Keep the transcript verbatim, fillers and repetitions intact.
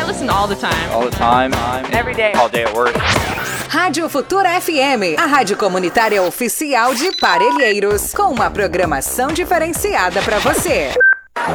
I listen all the time. All the time. Every day. All day at work. Rádio Futura F M, a rádio comunitária oficial de Parelheiros, com uma programação diferenciada para você.